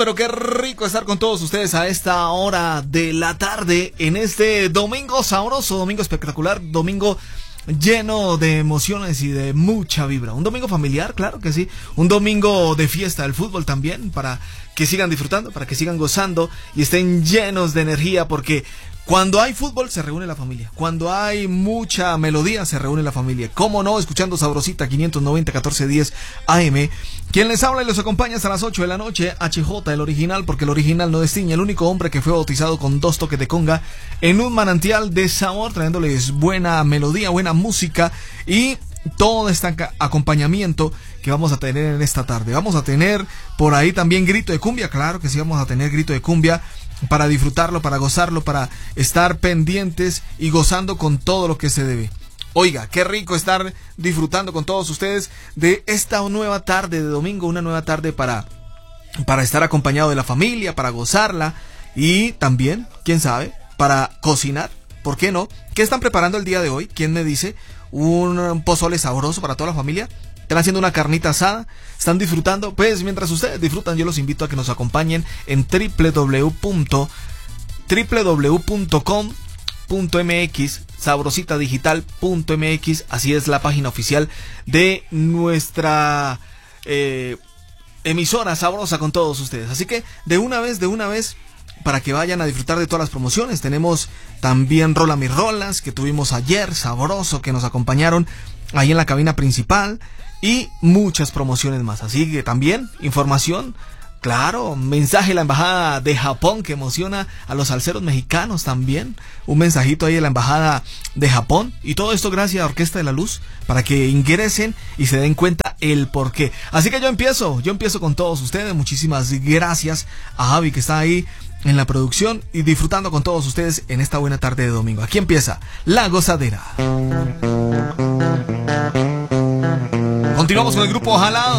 pero qué rico estar con todos ustedes a esta hora de la tarde en este domingo sabroso, domingo espectacular, domingo lleno de emociones y de mucha vibra. Un domingo familiar, claro que sí. Un domingo de fiesta del fútbol también, para que sigan disfrutando, para que sigan gozando y estén llenos de energía, porque cuando hay fútbol se reúne la familia. Cuando hay mucha melodía se reúne la familia. ¿Cómo no? Escuchando Sabrosita 590 1410 AM. Quien les habla y los acompaña hasta las 8 de la noche, HJ, el original, porque el original no destiñe. El único hombre que fue bautizado con 2 toques de conga en un manantial de sabor, trayéndoles buena melodía, buena música y todo este acompañamiento que vamos a tener en esta tarde. Vamos a tener por ahí también grito de cumbia, claro que sí, vamos a tener grito de cumbia para disfrutarlo, para gozarlo, para estar pendientes y gozando con todo lo que se debe. Oiga, qué rico estar disfrutando con todos ustedes de esta nueva tarde de domingo, una nueva tarde para estar acompañado de la familia, para gozarla y también, quién sabe, para cocinar. ¿Por qué no? ¿Qué están preparando el día de hoy? ¿Quién me dice? ¿Un pozole sabroso para toda la familia? ¿Están haciendo una carnita asada? ¿Están disfrutando? Pues mientras ustedes disfrutan, yo los invito a que nos acompañen en www.com.mx, sabrositadigital.mx. Así es la página oficial de nuestra emisora sabrosa con todos ustedes. Así que de una vez, para que vayan a disfrutar de todas las promociones. Tenemos también Rola Mis Rolas, que tuvimos ayer, sabroso, que nos acompañaron ahí en la cabina principal, y muchas promociones más. Así que también información, claro, mensaje de la embajada de Japón que emociona a los salseros mexicanos también. Un mensajito ahí de la embajada de Japón, y todo esto gracias a Orquesta de la Luz, para que ingresen y se den cuenta el porqué. Así que yo empiezo con todos ustedes. Muchísimas gracias a Javi, que está ahí en la producción y disfrutando con todos ustedes en esta buena tarde de domingo. Aquí empieza La Gozadera. Continuamos con el grupo Jalado.